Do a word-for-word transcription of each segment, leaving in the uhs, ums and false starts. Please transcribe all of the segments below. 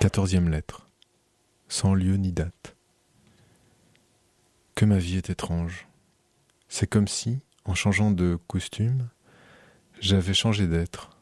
Quatorzième lettre, sans lieu ni date. Que ma vie est étrange. C'est comme si, en changeant de costume, j'avais changé d'être.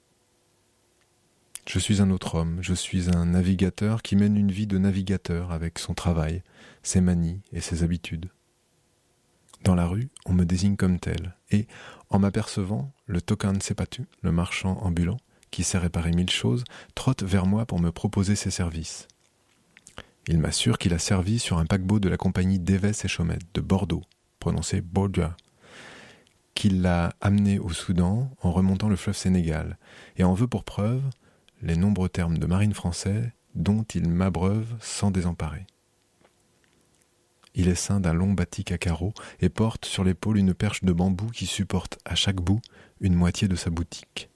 Je suis un autre homme, je suis un navigateur qui mène une vie de navigateur avec son travail, ses manies et ses habitudes. Dans la rue, on me désigne comme tel, et, en m'apercevant, le Tokan Sepatu, le marchand ambulant, qui sait réparer mille choses, trotte vers moi pour me proposer ses services. Il m'assure qu'il a servi sur un paquebot de la compagnie d'Évès et Chaumet de Bordeaux, prononcé Bordeaux, qu'il l'a amené au Soudan en remontant le fleuve Sénégal, et en veut pour preuve les nombreux termes de marine français dont il m'abreuve sans désemparer. Il est ceint d'un long batik à carreaux et porte sur l'épaule une perche de bambou qui supporte à chaque bout une moitié de sa boutique.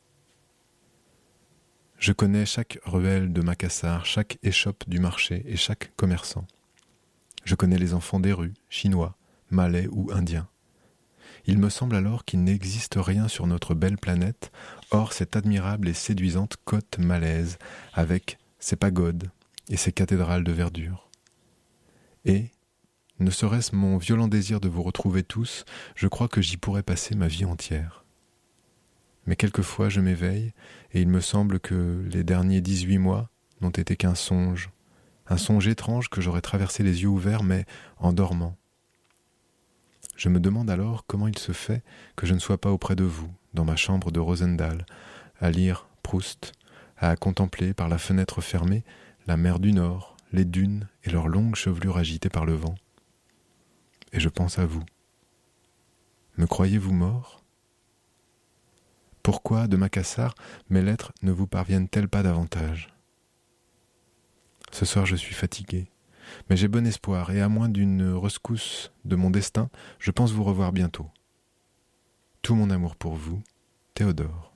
Je connais chaque ruelle de Macassar, chaque échoppe du marché et chaque commerçant. Je connais les enfants des rues, chinois, malais ou indiens. Il me semble alors qu'il n'existe rien sur notre belle planète, hors cette admirable et séduisante côte malaise, avec ses pagodes et ses cathédrales de verdure. Et, ne serait-ce mon violent désir de vous retrouver tous, je crois que j'y pourrais passer ma vie entière. Mais quelquefois je m'éveille, et il me semble que les derniers dix-huit mois n'ont été qu'un songe, un songe étrange que j'aurais traversé les yeux ouverts, mais en dormant. Je me demande alors comment il se fait que je ne sois pas auprès de vous, dans ma chambre de Rosendael, à lire Proust, à contempler par la fenêtre fermée la mer du Nord, les dunes et leurs longues chevelures agitées par le vent. Et je pense à vous. Me croyez-vous mort ? Pourquoi, de Macassar, mes lettres ne vous parviennent-elles pas davantage ? Ce soir je suis fatigué, mais j'ai bon espoir, et à moins d'une rescousse de mon destin, je pense vous revoir bientôt. Tout mon amour pour vous, Théodore.